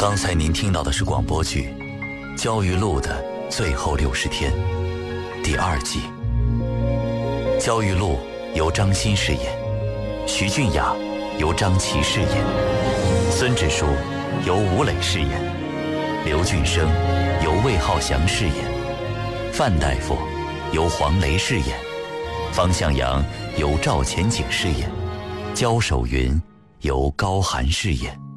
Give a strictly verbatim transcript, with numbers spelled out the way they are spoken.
刚才您听到的是广播剧《焦裕禄的最后六十天》第二季。焦裕禄由张欣饰演，徐俊雅由张琪饰演，孙志书由吴磊饰演，刘俊生由魏浩翔饰演，范大夫由黄雷饰演，方向阳由赵钱景饰演，焦守云由高寒饰演。